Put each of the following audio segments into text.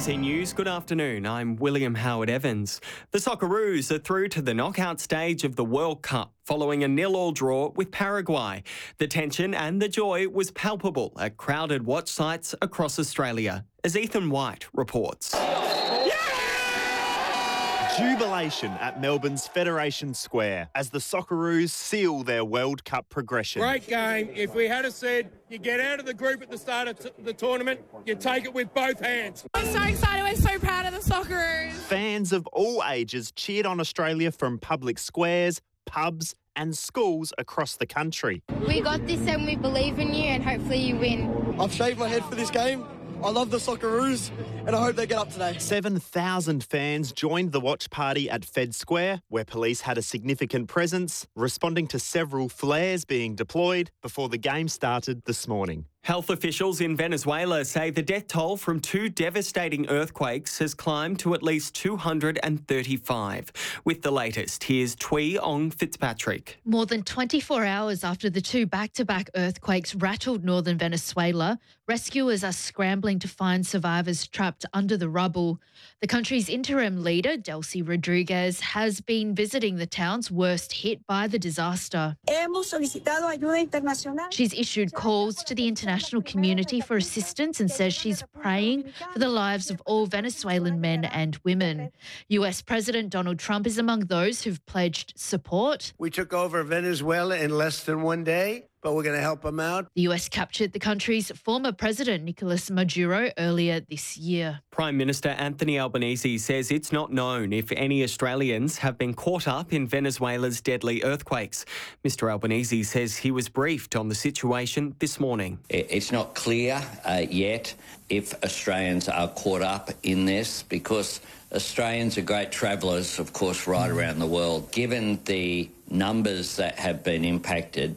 ABC News, good afternoon. I'm William Howard Evans. The Socceroos are through to the knockout stage of the World Cup following a 0-0 draw with Paraguay. The tension and the joy was palpable at crowded watch sites across Australia, as Ethan White reports. Jubilation at Melbourne's Federation Square as the Socceroos seal their World Cup progression. Great game. If we had said you get out of the group at the start of the tournament, you take it with both hands. I'm so excited. We're so proud of the Socceroos. Fans of all ages cheered on Australia from public squares, pubs and schools across the country. We got this and we believe in you and hopefully you win. I've shaved my head for this game. I love the Socceroos and I hope they get up today. 7,000 fans joined the watch party at Fed Square, where police had a significant presence, responding to several flares being deployed before the game started this morning. Health officials in Venezuela say the death toll from two devastating earthquakes has climbed to at least 235. With the latest, here's Twee Ong Fitzpatrick. More than 24 hours after the two back-to-back earthquakes rattled northern Venezuela, rescuers are scrambling to find survivors trapped under the rubble. The country's interim leader, Delcy Rodriguez, has been visiting the towns worst hit by the disaster. She's issued calls to the international community for assistance and says she's praying for the lives of all Venezuelan men and women. US President Donald Trump is among those who've pledged support. We took over Venezuela in less than one day, but we're going to help them out. The US captured the country's former president, Nicolas Maduro, earlier this year. Prime Minister Anthony Albanese says it's not known if any Australians have been caught up in Venezuela's deadly earthquakes. Mr Albanese says he was briefed on the situation this morning. It's not clear yet if Australians are caught up in this, because Australians are great travellers, of course, right around the world. Given the numbers that have been impacted,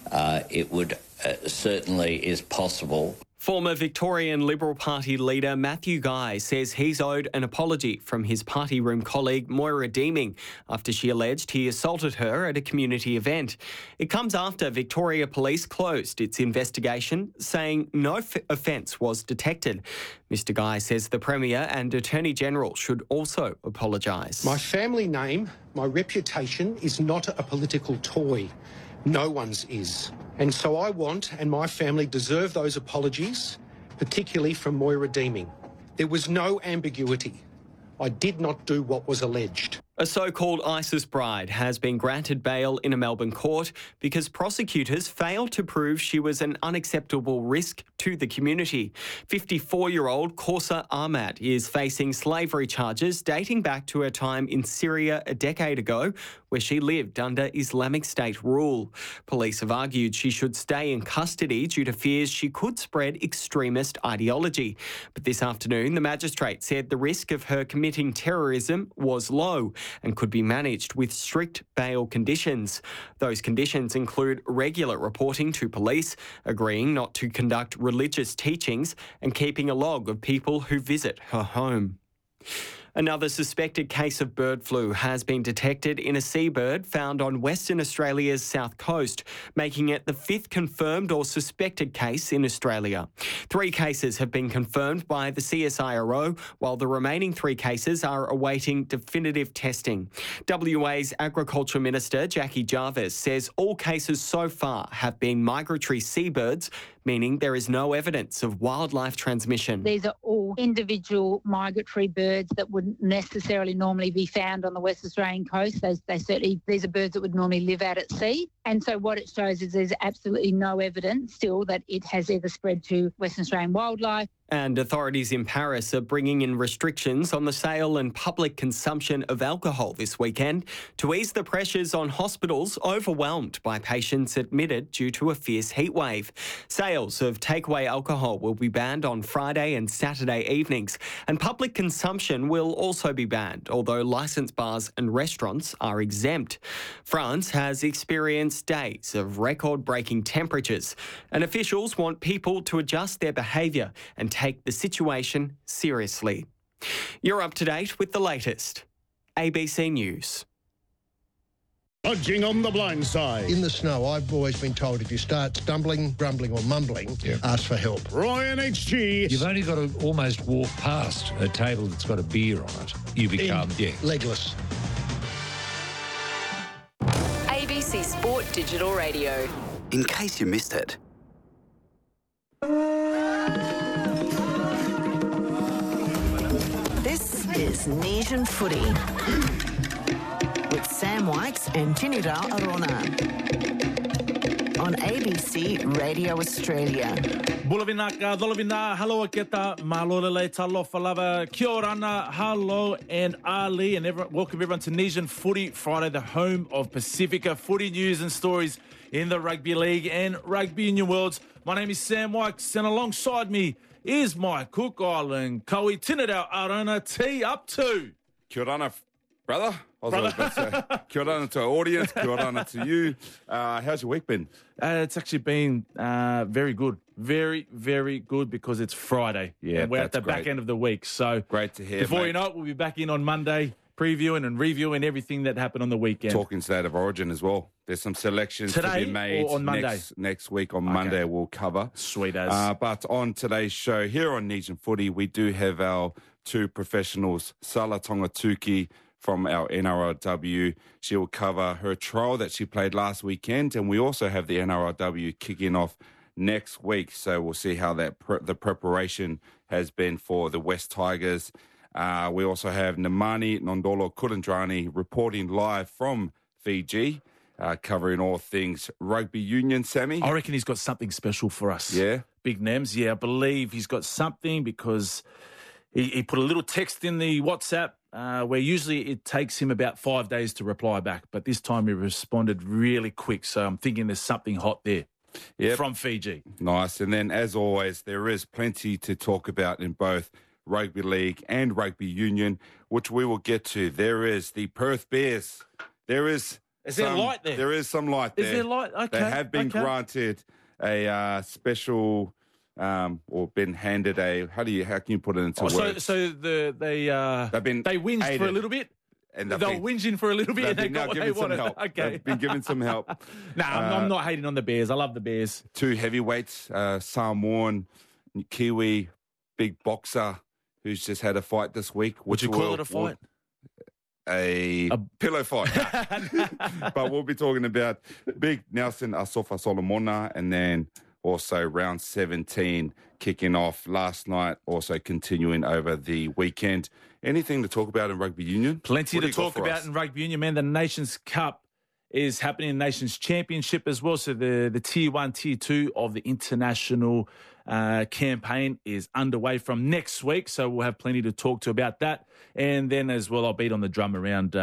it would certainly is possible. Former Victorian Liberal Party leader Matthew Guy says he's owed an apology from his party room colleague Moira Deeming after she alleged he assaulted her at a community event. It comes after Victoria Police closed its investigation, saying no offence was detected. Mr Guy says the Premier and Attorney General should also apologise. My family name, my reputation is not a political toy. No one's is. And so I want, and my family deserve those apologies, particularly from Moira Deeming. There was no ambiguity. I did not do what was alleged. A so-called ISIS bride has been granted bail in a Melbourne court because prosecutors failed to prove she was an unacceptable risk to the community. 54-year-old Kausa Ahmad is facing slavery charges dating back to her time in Syria a decade ago, where she lived under Islamic State rule. Police have argued she should stay in custody due to fears she could spread extremist ideology. But this afternoon, the magistrate said the risk of her committing terrorism was low and could be managed with strict bail conditions. Those conditions include regular reporting to police, agreeing not to conduct religious teachings, and keeping a log of people who visit her home. Another suspected case of bird flu has been detected in a seabird found on Western Australia's south coast, making it the fifth confirmed or suspected case in Australia. 3 cases have been confirmed by the CSIRO, while the remaining 3 cases are awaiting definitive testing. WA's Agriculture Minister Jackie Jarvis says all cases so far have been migratory seabirds, meaning there is no evidence of wildlife transmission. These are all individual migratory birds that wouldn't necessarily normally be found on the West Australian coast. These are birds that would normally live out at sea. And so what it shows is there's absolutely no evidence still that it has ever spread to Western Australian wildlife. And authorities in Paris are bringing in restrictions on the sale and public consumption of alcohol this weekend to ease the pressures on hospitals overwhelmed by patients admitted due to a fierce heatwave. Sales of takeaway alcohol will be banned on Friday and Saturday evenings, and public consumption will also be banned, although licensed bars and restaurants are exempt. France has experienced days of record-breaking temperatures, and officials want people to adjust their behaviour and take the situation seriously. You're up to date with the latest. ABC News. Lodging on the blind side. In the snow, I've always been told if you start stumbling, grumbling or mumbling, ask for help. Ryan HG. You've only got to almost walk past a table that's got a beer on it. You become, legless. ABC Sport Digital Radio. In case you missed it. This is Nation Footy with Sam Wykes and Tinira Arona on ABC Radio Australia. Bulavinaka, Dolovina, hello, Aketa, Malolele, Talofalava, Kia orana, hello, and Ali, and welcome everyone to Nation Footy Friday, the home of Pacifica footy news and stories in the Rugby League and Rugby Union worlds. My name is Sam Wykes, and alongside me is my Cook Island, Koe Tinira Arona, T up to. Kia orana, brother. I was about to say, kia orana to our audience, kia orana to you. How's your week been? It's actually been very good. Very, very good because it's Friday. Yeah, and we're at the great. back end of the week. So great to hear, before mate. you know it, we'll be back in on Monday, previewing and reviewing everything that happened on the weekend. Talking State of Origin as well. There's some selections Today to be made or on Monday? Next week on Monday we'll cover. Sweet as. But on today's show here on Nation Footy, we do have our two professionals, Sala Tongatuki from our NRLW. She will cover her trial that she played last weekend, and we also have the NRLW kicking off next week. So we'll see how that the preparation has been for the West Tigers. We also have Nemani Nondolo Kurandrani reporting live from Fiji, covering all things rugby union, Sammy. I reckon he's got something special for us. Yeah? Big Nems, yeah, I believe he's got something because he put a little text in the WhatsApp where usually it takes him about 5 days to reply back, but this time he responded really quick, so I'm thinking there's something hot there. Yep. From Fiji. Nice. And then, as always, there is plenty to talk about in both Rugby League and Rugby Union, which we will get to. There is the Perth Bears. There is there light there? There is some light there. Is there light? Okay. They have been granted a special or been handed a, how can you put it into words? So they whinged aided. for a little bit? And they were whinging for a little bit and they got what they wanted. Okay. They've been given some help. I'm not hating on the Bears. I love the Bears. Two heavyweights, Samoan, Kiwi, big boxer, who's just had a fight this week. Would you call it a fight? A pillow fight. But we'll be talking about big Nelson Asofa Solomona, and then also round 17 kicking off last night, also continuing over the weekend. Anything to talk about in Rugby Union? Plenty to talk about in Rugby Union, man. The Nations Cup is happening in Nations Championship as well. So the Tier 1, Tier 2 of the international campaign is underway from next week. So we'll have plenty to talk to about that. And then as well, I'll beat on the drum around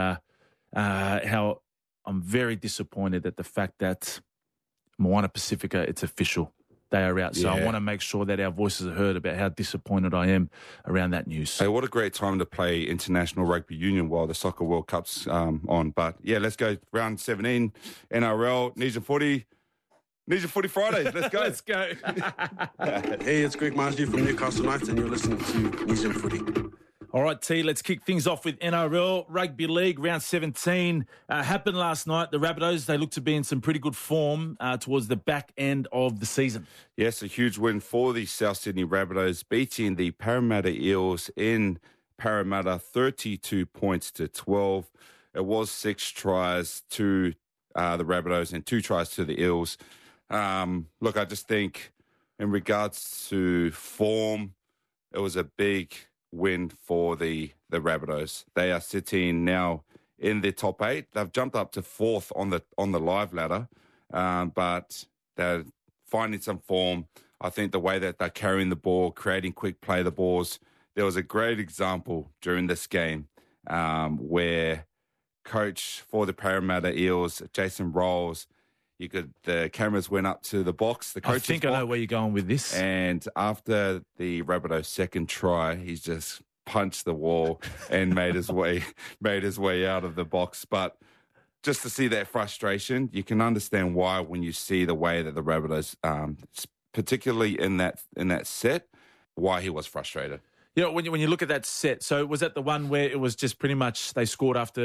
how I'm very disappointed at the fact that Moana Pacifica, it's official. They are out. So I want to make sure that our voices are heard about how disappointed I am around that news. Hey, what a great time to play international rugby union while the Soccer World Cup's on. But, yeah, let's go round 17, NRL, Nation Footy. Nation Footy Fridays. Let's go. Let's go. Hey, it's Greg Marsden from Newcastle Knights, and you're listening to Nation Footy. All right, T, let's kick things off with NRL. Rugby League, round 17 happened last night. The Rabbitohs, they look to be in some pretty good form towards the back end of the season. Yes, a huge win for the South Sydney Rabbitohs, beating the Parramatta Eels in Parramatta 32 points to 12. It was 6 tries to the Rabbitohs and 2 tries to the Eels. Look, I just think in regards to form, it was a big win for the Rabbitohs. They are sitting now in the top 8. They've jumped up to 4th on the live ladder, but they're finding some form. I think the way that they're carrying the ball, creating quick play the balls. There was a great example during this game where coach for the Parramatta Eels, Jason Rolls, the cameras went up to the box. The coach's I know where you're going with this. And after the Rabbitohs' second try, he's just punched the wall and made his way out of the box. But just to see that frustration, you can understand why when you see the way that the Rabbitohs, particularly in that set, why he was frustrated. You know, when you look at that set, so was that the one where it was just pretty much they scored after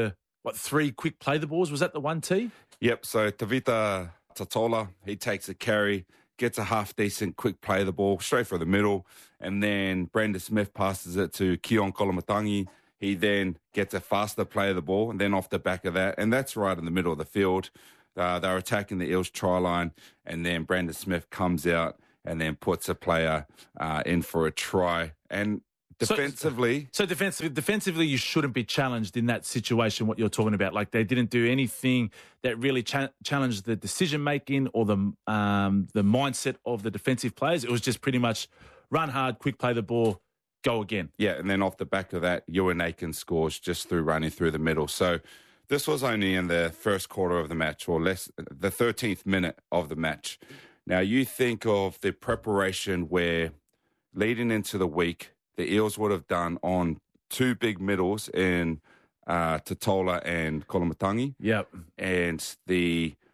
3 quick play the balls? Was that the 1T? Yep, so Tavita Tatola, he takes a carry, gets a half-decent quick play the ball straight for the middle, and then Brandon Smith passes it to Keon Kolomatangi. He then gets a faster play of the ball, and then off the back of that, and that's right in the middle of the field. They're attacking the Eels try line, and then Brandon Smith comes out and then puts a player in for a try. And defensively... So defensively, you shouldn't be challenged in that situation, what you're talking about. Like, they didn't do anything that really challenged the decision-making or the mindset of the defensive players. It was just pretty much run hard, quick play the ball, go again. Yeah, and then off the back of that, Ewan Aiken scores just through running through the middle. So this was only in the first quarter of the match, or less, the 13th minute of the match. Now, you think of the preparation where leading into the week, the Eels would have done on 2 big middles in Tatola and Kolomatangi. Yep. And the